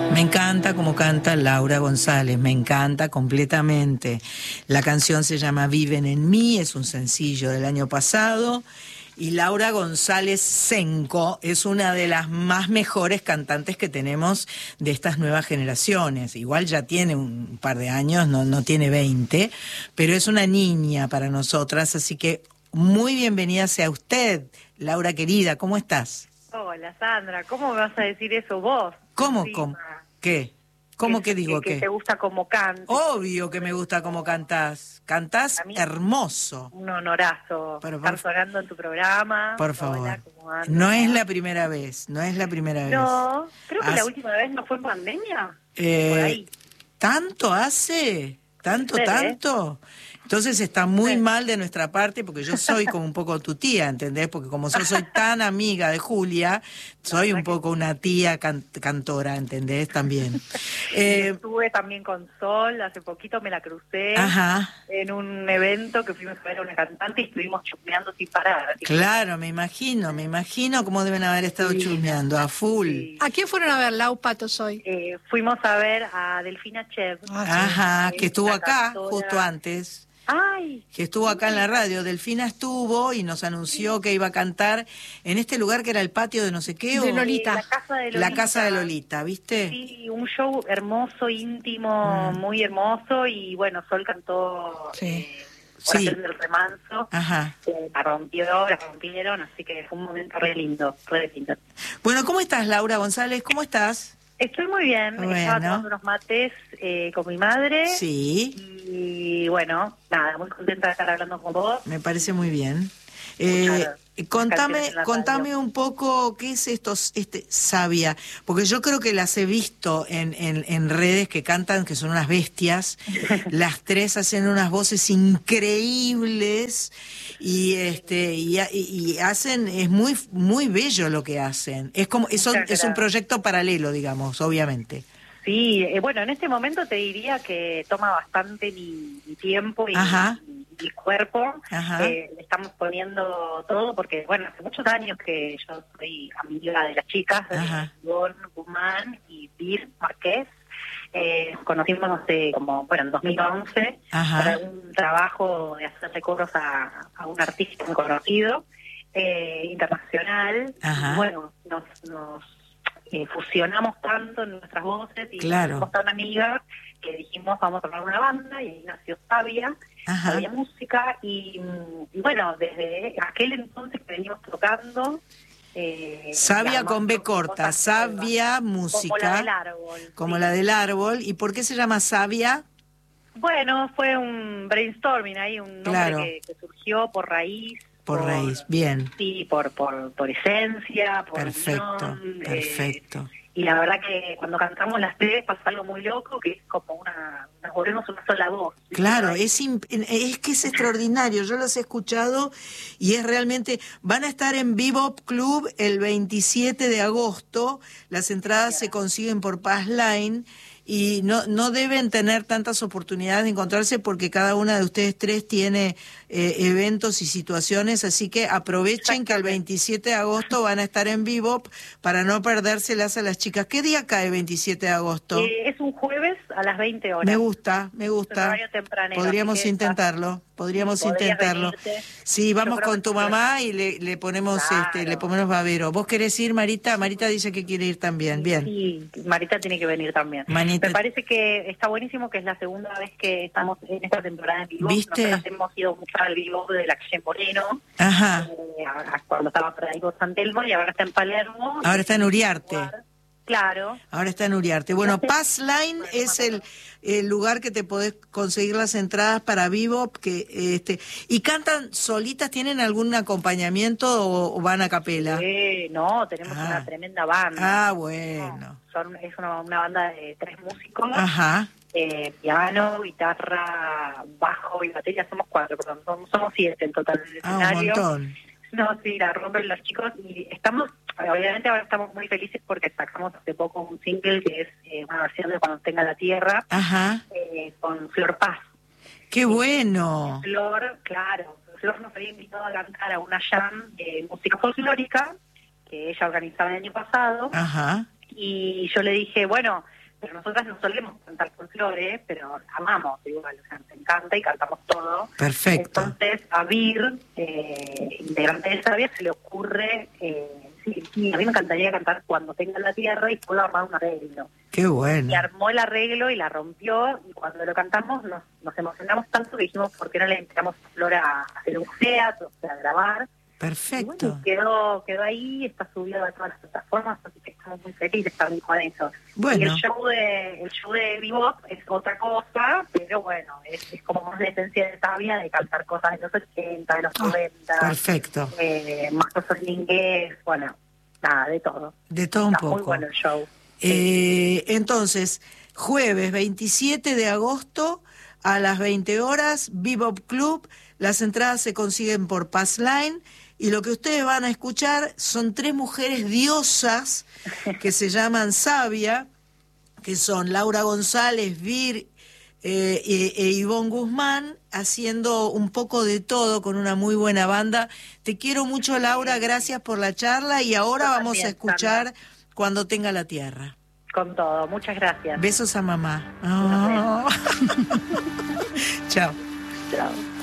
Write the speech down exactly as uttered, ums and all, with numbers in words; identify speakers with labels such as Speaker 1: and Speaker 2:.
Speaker 1: Me encanta como canta Laura González, me encanta completamente. La canción se llama Viven en mí, es un sencillo del año pasado. Y Laura González Senco es una de las más mejores cantantes que tenemos de estas nuevas generaciones. Igual ya tiene un par de años, no, no tiene veinte, pero es una niña para nosotras, así que muy bienvenida sea usted, Laura querida, ¿cómo estás?
Speaker 2: Hola Sandra, ¿cómo me vas a decir eso vos?
Speaker 1: ¿Cómo?
Speaker 2: Sí,
Speaker 1: ¿Cómo? ¿Qué? ¿Cómo que, que digo
Speaker 2: que,
Speaker 1: qué?
Speaker 2: Que te gusta como cantas.
Speaker 1: Obvio que me gusta cómo cantás. Cantás hermoso.
Speaker 2: Un honorazo
Speaker 1: Pero
Speaker 2: estar
Speaker 1: por,
Speaker 2: sonando en tu programa.
Speaker 1: Por favor.
Speaker 2: Hola, ¿cómo andas?
Speaker 1: No es la primera vez, no es la primera vez.
Speaker 2: No, creo que
Speaker 1: As...
Speaker 2: la última vez no fue en pandemia.
Speaker 1: Eh,
Speaker 2: por ahí.
Speaker 1: ¿Tanto hace? ¿Tanto,
Speaker 2: ser,
Speaker 1: tanto? ¿Eh? Entonces está muy mal de nuestra parte porque yo soy como un poco tu tía, ¿entendés? Porque como yo soy tan amiga de Julia, soy un poco una tía can cantora, ¿entendés? También.
Speaker 2: Eh, estuve también con Sol, hace poquito me la crucé.
Speaker 1: Ajá.
Speaker 2: En un evento que fuimos a ver a una cantante y estuvimos chusmeando sin parar.
Speaker 1: Claro, me imagino, me imagino cómo deben haber estado sí, chusmeando, a full. Sí.
Speaker 3: ¿A quién fueron a ver, Lau, Patos, hoy?
Speaker 2: Eh, fuimos a ver a Delfina Chev.
Speaker 1: Ajá, que estuvo acá cantora. justo antes.
Speaker 2: Ay,
Speaker 1: que estuvo acá en la radio. Delfina estuvo y nos anunció que iba a cantar en este lugar que era el patio de no sé qué.
Speaker 3: De Lolita.
Speaker 2: La casa de Lolita.
Speaker 1: La casa de Lolita, ¿viste?
Speaker 2: Sí, un show hermoso, íntimo, mm. muy hermoso. Y bueno, Sol cantó
Speaker 1: sí.
Speaker 2: eh, por
Speaker 1: sí.
Speaker 2: hacer el remanso.
Speaker 1: Ajá.
Speaker 2: Eh, la rompió, la rompieron, así que fue un momento re lindo, re lindo.
Speaker 1: Bueno, ¿cómo estás, Laura González? ¿Cómo estás?
Speaker 2: Estoy muy bien,
Speaker 1: bueno.
Speaker 2: estaba tomando unos mates eh, con mi madre.
Speaker 1: Sí.
Speaker 2: Y bueno, nada, muy contenta de estar hablando con vos.
Speaker 1: Me parece muy bien. Eh, contame, contame un poco qué es esto, este Sabia, porque yo creo que las he visto en, en, en redes que cantan, que son unas bestias. Las tres hacen unas voces increíbles y este y, y hacen, es muy muy bello lo que hacen. Es como eso es un proyecto paralelo, digamos, obviamente.
Speaker 2: Sí, eh, bueno, en este momento te diría que toma bastante mi, mi tiempo y mi, mi cuerpo. Eh, le estamos poniendo todo porque, bueno, hace muchos años que yo soy amiga de las chicas, de Ivonne Guzmán y Bir Marqués. Eh, nos conocimos hace como, bueno, en dos mil once,
Speaker 1: Ajá.
Speaker 2: para un trabajo de hacer recobros a, a un artista muy conocido, eh, internacional.
Speaker 1: Ajá.
Speaker 2: Y bueno, nos... nos Eh, fusionamos tanto en nuestras voces y
Speaker 1: claro.
Speaker 2: somos tan amigas que dijimos vamos a armar una banda y ahí nació Sabia, Sabia Música y, y bueno, desde aquel entonces que venimos tocando eh,
Speaker 1: Sabia con B corta, Sabia Música,
Speaker 2: como la del árbol,
Speaker 1: como
Speaker 2: sí.
Speaker 1: la del árbol. ¿Y por qué se llama Sabia?
Speaker 2: Bueno, fue un brainstorming ahí, un nombre
Speaker 1: claro.
Speaker 2: que, que surgió por raíz.
Speaker 1: Por, por raíz, bien.
Speaker 2: Sí, por por, por esencia, por
Speaker 1: perfecto,
Speaker 2: unión,
Speaker 1: perfecto.
Speaker 2: Eh, y la verdad que cuando cantamos las tres pasa algo muy loco, que es como una, nos volvemos una sola voz.
Speaker 1: Claro, es, es que es extraordinario, yo los he escuchado y es realmente, van a estar en Bebop Club el veintisiete de agosto, las entradas se consiguen por Passline. Y no no deben tener tantas oportunidades de encontrarse porque cada una de ustedes tres tiene eh, eventos y situaciones, así que aprovechen que el veintisiete de agosto van a estar en Bebop para no perdérselas a las chicas. ¿Qué día cae veintisiete de agosto?
Speaker 2: Eh, es un jueves a las veinte horas.
Speaker 1: Me gusta, me gusta. Podríamos intentarlo, podríamos sí, intentarlo. Venirte. Sí, vamos con tu mamá y le, le ponemos claro. este le ponemos babero. ¿Vos querés ir, Marita? Marita dice que quiere ir también, bien.
Speaker 2: Sí, Marita tiene que venir también.
Speaker 1: Manita.
Speaker 2: Me parece que está buenísimo que es la segunda vez que estamos en esta temporada en vivo.
Speaker 1: ¿Viste?
Speaker 2: Nosotros hemos ido mucho al vivo de la calle Moreno.
Speaker 1: Ajá.
Speaker 2: Eh, cuando estaba por ahí por San Telmo y ahora está en Palermo.
Speaker 1: Ahora está en Uriarte.
Speaker 2: Claro.
Speaker 1: Ahora está en Uriarte. Bueno, Passline es el, el lugar que te podés conseguir las entradas para Bebop, que este y cantan solitas, ¿tienen algún acompañamiento o, o van a capela?
Speaker 2: Sí, no, tenemos ah. una tremenda banda.
Speaker 1: Ah, bueno.
Speaker 2: No, son, es una, una banda de tres músicos.
Speaker 1: Ajá.
Speaker 2: Eh, piano, guitarra, bajo y batería, somos cuatro, perdón, somos, somos siete en total del
Speaker 1: ah,
Speaker 2: escenario.
Speaker 1: Un montón.
Speaker 2: No, sí, la rompen los chicos y estamos, obviamente ahora estamos muy felices porque sacamos hace poco un single que es eh, una versión de Cuando tenga la tierra.
Speaker 1: Ajá.
Speaker 2: Eh, con Flor Paz.
Speaker 1: ¡Qué bueno!
Speaker 2: Flor, claro, Flor nos había invitado a cantar a una jam de música folclórica que ella organizaba el año pasado.
Speaker 1: Ajá.
Speaker 2: Y yo le dije, bueno, pero nosotras no solemos cantar folclore, pero amamos igual, o sea, nos encanta y cantamos todo.
Speaker 1: Perfecto.
Speaker 2: Entonces a Vir, eh, integrante de Sabia, se le ocurre, eh, sí, sí, a mí me encantaría cantar Cuando tenga la tierra, y puedo armar un arreglo.
Speaker 1: Qué bueno.
Speaker 2: Y armó el arreglo y la rompió, y cuando lo cantamos nos, nos emocionamos tanto que dijimos, ¿por qué no le invitamos a Flor a hacer un teatro, o sea, a grabar?
Speaker 1: Perfecto.
Speaker 2: Y bueno, quedó, quedó ahí, está subido a todas las plataformas, así que estamos muy felices también con eso.
Speaker 1: Bueno.
Speaker 2: Y el show de el show de Bebop es otra cosa, pero bueno, es, es como más la esencia de Sabia, de cantar cosas de los ochenta, de los
Speaker 1: Oh,
Speaker 2: noventa.
Speaker 1: perfecto.
Speaker 2: Eh, más cosas en inglés, bueno, nada, de todo.
Speaker 1: De todo un
Speaker 2: Está
Speaker 1: poco.
Speaker 2: muy bueno el show.
Speaker 1: Eh, entonces, jueves veintisiete de agosto a las veinte horas, Bebop Club. Las entradas se consiguen por Passline. Y lo que ustedes van a escuchar son tres mujeres diosas que se llaman Sabia, que son Laura González, Vir eh, e, e Ivonne Guzmán, haciendo un poco de todo con una muy buena banda. Te quiero mucho, Laura, gracias por la charla, y ahora
Speaker 2: Yo
Speaker 1: vamos
Speaker 2: también,
Speaker 1: a escuchar
Speaker 2: Sandra.
Speaker 1: Cuando tenga la tierra.
Speaker 2: Con todo, muchas gracias.
Speaker 1: Besos a mamá. Oh. Chao.
Speaker 2: Chao.